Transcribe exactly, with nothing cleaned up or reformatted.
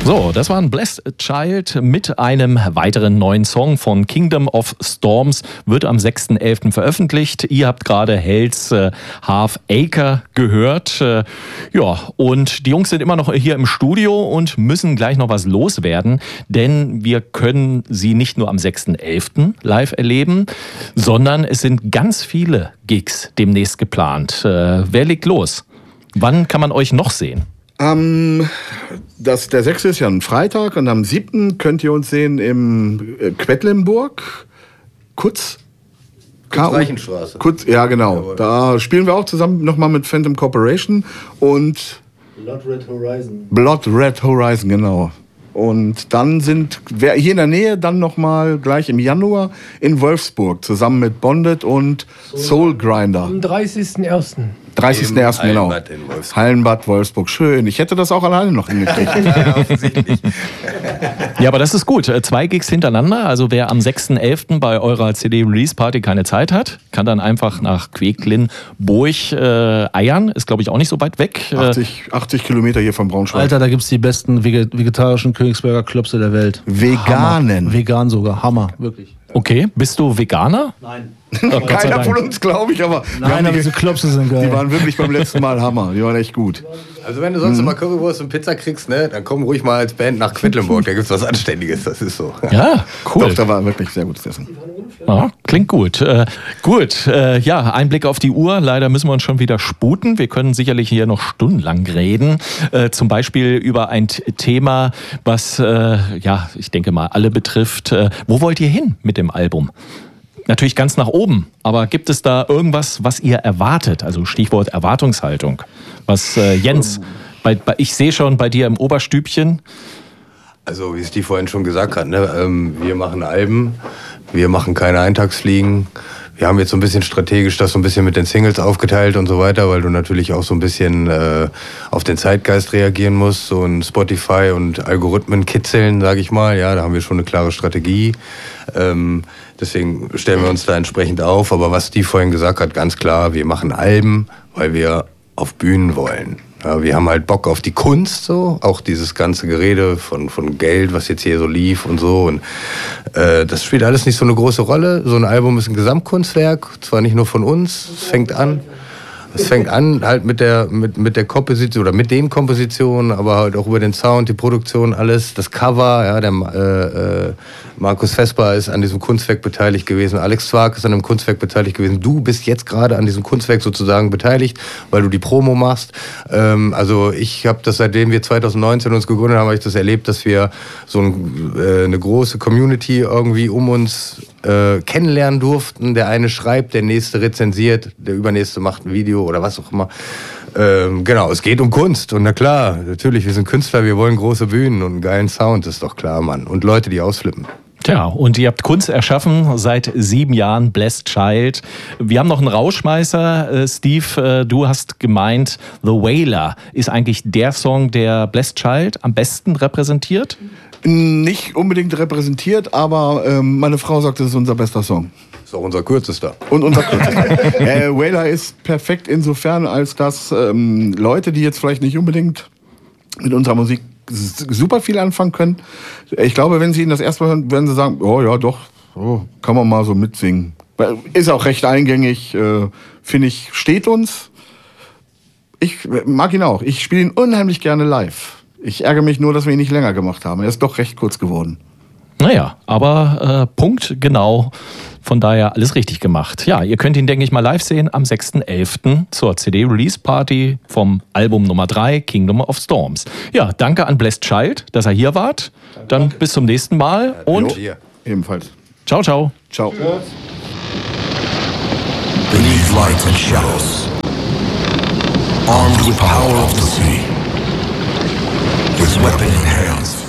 So, das war ein Blessed Child mit einem weiteren neuen Song von Kingdom of Storms, wird am sechsten elften veröffentlicht. Ihr habt gerade Hells äh, Half Acre gehört. Äh, ja, und die Jungs sind immer noch hier im Studio und müssen gleich noch was loswerden, denn wir können sie nicht nur am sechsten elften live erleben, sondern es sind ganz viele Gigs demnächst geplant. Äh, wer legt los? Wann kann man euch noch sehen? Um, das, der sechste ist ja ein Freitag und am siebten könnt ihr uns sehen im äh, Quedlinburg. Kutz. Kutzreichenstraße. Kutz, ja, genau. Jawohl. Da spielen wir auch zusammen nochmal mit Phantom Corporation und Blood Red Horizon. Blood Red Horizon, genau. Und dann sind wer hier in der Nähe dann nochmal gleich im Januar in Wolfsburg zusammen mit Bonded und Soul Grinder. Am dreißigsten ersten dreißigsten ersten genau. Hallenbad in Wolfsburg. Hallenbad Wolfsburg. Schön. Ich hätte das auch alleine noch hingekriegt. Ja, offensichtlich. Ja, aber das ist gut. Zwei Gigs hintereinander. Also wer am sechsten elften bei eurer C D-Release-Party keine Zeit hat, kann dann einfach nach Quedlinburg äh, eiern. Ist, glaube ich, auch nicht so weit weg. achtzig, achtzig Kilometer hier von Braunschweig. Alter, da gibt es die besten vegetarischen Königsberger Klopse der Welt. Veganen. Hammer. Vegan sogar. Hammer. Wirklich. Okay. Bist du Veganer? Nein. Oh, Keiner von uns, glaube ich, aber Nein, aber diese Klopse sind geil. Die waren wirklich beim letzten Mal Hammer. Die waren echt gut. Also wenn du sonst mhm. immer Currywurst und Pizza kriegst, ne, dann komm ruhig mal als Band nach Quedlinburg. Da gibt's was Anständiges, das ist so. Ja, cool. Doch, da war wirklich sehr gutes Essen. Ja, klingt gut. Äh, gut, äh, ja, ein Blick auf die Uhr. Leider müssen wir uns schon wieder sputen. Wir können sicherlich hier noch stundenlang reden. Äh, zum Beispiel über ein T- Thema, was, äh, ja, ich denke mal, alle betrifft. Äh, wo wollt ihr hin mit dem Album? Natürlich ganz nach oben, aber gibt es da irgendwas, was ihr erwartet? Also Stichwort Erwartungshaltung. Was, äh, Jens, bei, bei, ich sehe schon bei dir im Oberstübchen. Also wie Steve vorhin schon gesagt hat, ne, ähm, wir machen Alben, wir machen keine Eintagsfliegen. Wir haben jetzt so ein bisschen strategisch das so ein bisschen mit den Singles aufgeteilt und so weiter, weil du natürlich auch so ein bisschen äh, auf den Zeitgeist reagieren musst, so ein Spotify und Algorithmen kitzeln, sage ich mal. Ja, da haben wir schon eine klare Strategie. Ähm, deswegen stellen wir uns da entsprechend auf. Aber was Steve vorhin gesagt hat, ganz klar, wir machen Alben, weil wir auf Bühnen wollen. Ja, wir haben halt Bock auf die Kunst, so, auch dieses ganze Gerede von, von Geld, was jetzt hier so lief und so. Und äh, das spielt alles nicht so eine große Rolle. So ein Album ist ein Gesamtkunstwerk, zwar nicht nur von uns, es fängt an. Es fängt an halt mit der, mit, mit der Komposition oder mit den Kompositionen, aber halt auch über den Sound, die Produktion, alles. Das Cover, ja, der äh, äh, Markus Vesper ist an diesem Kunstwerk beteiligt gewesen, Alex Zwark ist an dem Kunstwerk beteiligt gewesen. Du bist jetzt gerade an diesem Kunstwerk sozusagen beteiligt, weil du die Promo machst. Ähm, also ich habe das, seitdem wir zwanzig neunzehn uns gegründet haben, habe ich das erlebt, dass wir so ein, äh, eine große Community irgendwie um uns äh, kennenlernen durften. Der eine schreibt, der nächste rezensiert, der übernächste macht ein Video oder was auch immer. Ähm, genau, es geht um Kunst. Und na klar, natürlich, wir sind Künstler, wir wollen große Bühnen und einen geilen Sound, ist doch klar, Mann. Und Leute, die ausflippen. Tja, und ihr habt Kunst erschaffen seit sieben Jahren, Blessed Child. Wir haben noch einen Rauschmeißer. Äh, Steve, äh, du hast gemeint, The Wailer ist eigentlich der Song, der Blessed Child am besten repräsentiert? Nicht unbedingt repräsentiert, aber ähm, meine Frau sagt, das ist unser bester Song. Ist auch unser kürzester. Und unser kürzester. äh, Wailer ist perfekt insofern, als dass ähm, Leute, die jetzt vielleicht nicht unbedingt mit unserer Musik super viel anfangen können, ich glaube, wenn sie ihn das erste Mal hören, werden sie sagen, oh ja, doch, oh, kann man mal so mitsingen. Ist auch recht eingängig, äh, finde ich, steht uns. Ich mag ihn auch. Ich spiele ihn unheimlich gerne live. Ich ärgere mich nur, dass wir ihn nicht länger gemacht haben. Er ist doch recht kurz geworden. Naja, aber äh, Punkt genau. Von daher alles richtig gemacht. Ja, ihr könnt ihn, denke ich mal, live sehen am sechsten elften zur C D-Release-Party vom Album Nummer drei, Kingdom of Storms. Ja, danke an Blessed Child, dass ihr hier wart. Dann bis zum nächsten Mal und Ja, ebenfalls. Ciao, ciao. Ciao. Beneath light and shadows, armed with power of the sea, his weapon in hands.